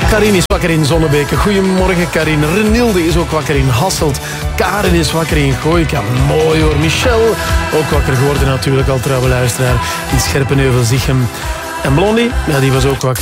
Karin is wakker in Zonnebeke. Goedemorgen, Karin. Renilde is ook wakker in Hasselt. Karen is wakker in Gooika. Mooi hoor. Michel, ook wakker geworden natuurlijk, al trouwe luisteraar in Scherpenheuvel-Zichem. En Blondie, ja, die was ook wakker.